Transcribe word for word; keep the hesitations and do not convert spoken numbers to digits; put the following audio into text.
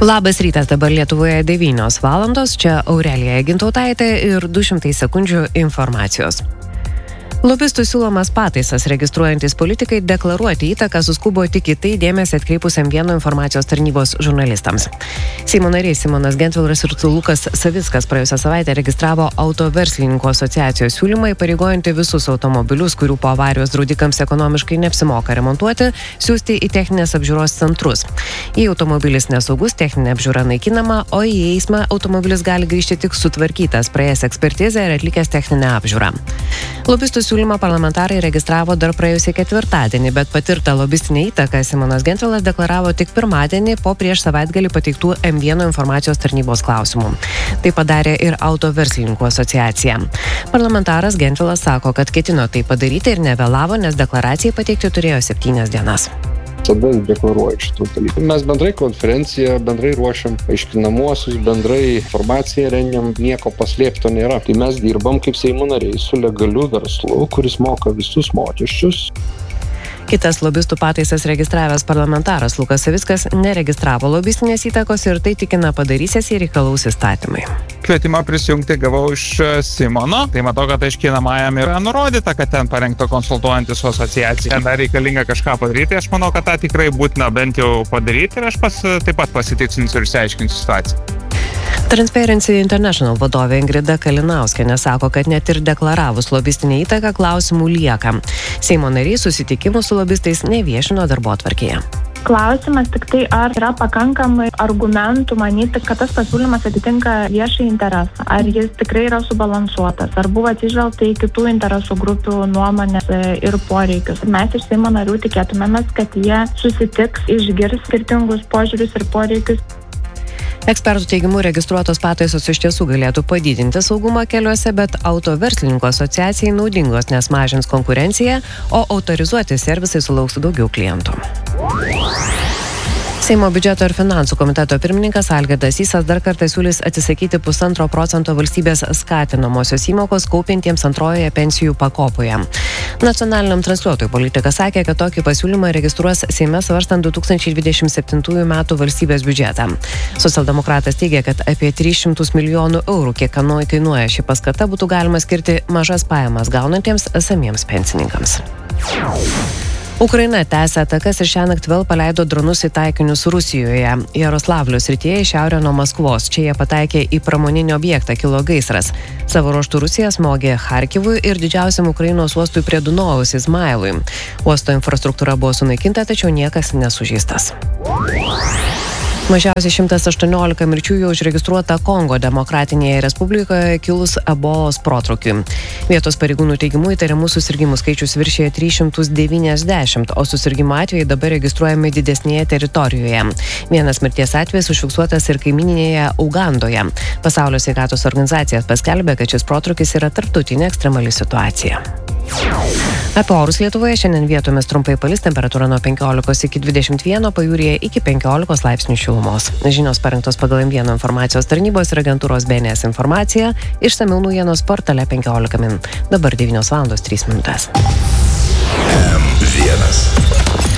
Labas rytas, dabar Lietuvoje devynios valandos, čia Aurelija Gintautaitė ir du šimtai sekundžių informacijos. Lobistų siūlomas pataisas registruojantis politikai deklaruoti įtaką suskubo tik į tai dėmesį atkreipusiam vieno informacijos tarnybos žurnalistams. Seimo nariai Simonas Gentvilas ir Lukas Savickas praėjusią savaitę registravo Autoverslininkų asociacijos siūlymą įpareigojantį visus automobilius, kurių po avarijos draudikams ekonomiškai neapsimoka remontuoti, siųsti į techninės apžiūros centrus. Jei automobilis nesaugus, techninė apžiūra naikinama, o į eismą automobilis gali grįžti tik sutvarkytas, praėjęs ekspertizę ir atlikęs techninę apžiūrą. Lobistų siūlymą parlamentarai registravo dar praėjusį ketvirtadienį, bet patirtą lobistinę įtaką Simonas Gentvilas deklaravo tik pirmadienį po prieš savaitgalį pateiktų M vienas informacijos tarnybos klausimų. Tai padarė ir Autoverslininkų asociacija. Parlamentaras Gentvilas sako, kad ketino tai padaryti ir nevėlavo, nes deklaracijai pateikti turėjo septynias dienas. Tada deklaruoju šitų dalykų. Mes bendrai konferenciją, bendrai ruošiam aiškinamuosius, bendrai informaciją rengiam, nieko paslėpto nėra. Tai mes dirbam kaip Seimo nariai su legaliu verslu, kuris moka visus mokesčius. Kitas lobistų pataisas registravęs parlamentaras Lukas Savickas neregistravo lobistinės įtakos ir tai tikina padarysės į reikalaus įstatymai. Kvietimą prisijungti gavau iš Simono, tai matau, kad aiškinamajam yra nurodyta, kad ten parengta konsultuojantis su asociacija. Dar reikalinga kažką padaryti, aš manau, kad tą tikrai būtina bent jau padaryti ir aš pas, taip pat pasitikslinsiu ir išsiaiškinsiu situaciją. Transparency International vadovė Ingrida Kalinauskienė sako, kad net ir deklaravus lobistinę įtaką klausimų lieka. Seimo nariai susitikimų su lobistais neviešino darbotvarkėje. Klausimas tik tai, ar yra pakankamai argumentų manyti, kad tas pasiūlymas atitinka viešąjį interesą, ar jis tikrai yra subalansuotas, ar buvo atsižvelgta į kitų interesų grupių nuomonės ir poreikius. Mes iš Seimo narių tikėtumėmės, kad jie susitiks, išgirs skirtingus požiūrius ir poreikius. Ekspertų teigimu registruotos pataisos iš tiesų galėtų padidinti saugumą keliuose, bet Autoverslininkų asociacijai naudingos, nes mažins konkurenciją, o autorizuoti servisai sulauks daugiau klientų. Seimo biudžeto ir finansų komiteto pirmininkas Algirdas Sysas dar kartą siūlys atsisakyti pusantro procento valstybės skatinamosios įmokos kaupiantiems antrojoje pensijų pakopoje. Nacionaliniam transliuotojui politikas sakė, kad tokį pasiūlymą registruos Seime svarstant du tūkstančiai dvidešimt septintųjų metų valstybės biudžetą. Socialdemokratas teigia, kad apie tris šimtus milijonų eurų, kiek kainuoja ši paskata, būtų galima skirti mažas pajamas gaunantiems esamiems pensininkams. Ukraina tęsia atakas ir šiąnakt vėl paleido dronus į taikinius Rusijoje. Jaroslavlio srityje į šiaurę nuo Maskvos. Čia jie pataikė į pramoninį objektą, kilo gaisras. Savo ruožtu Rusija smogė Charkivui ir didžiausiam Ukrainos uostui prie Dunojaus Izmailui. Uosto infrastruktūra buvo sunaikinta, tačiau niekas nesužeistas. Mažiausiai šimtas aštuoniolika mirčių jau užregistruota Kongo demokratinėje respublikoje kilus ebolos protrūkiui. Vietos pareigūnų teigimu įtariamų susirgimų skaičius viršija tris šimtus devyniasdešimt, o susirgimo atvejai dabar registruojami didesnėje teritorijoje. Vienas mirties atvejis užfiksuotas ir kaimyninėje Ugandoje. Pasaulio sveikatos organizacija paskelbė, kad šis protrūkis yra tarptautinė ekstremali situacija. Apie orus Lietuvoje šiandien vietomis trumpai palis, temperatūra nuo penkiolikos iki dvidešimt vieno, pajūryje iki penkiolikos laipsnių šilumos. Žinios parengtos pagal M vienas informacijos tarnybos ir agentūros B N S informacija, išsamiau naujienos portale penkiolika min. Dabar devynios valandos trys minutės. M vienas.